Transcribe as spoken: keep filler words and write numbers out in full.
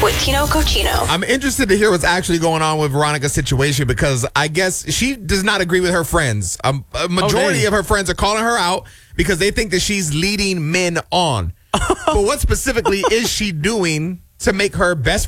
with Tino Cochino. I'm interested to hear what's actually going on with Veronica's situation because I guess she does not agree with her friends. Um, a majority Oh, of her friends are calling her out because they think that she's leading men on. But what specifically is she doing to make her best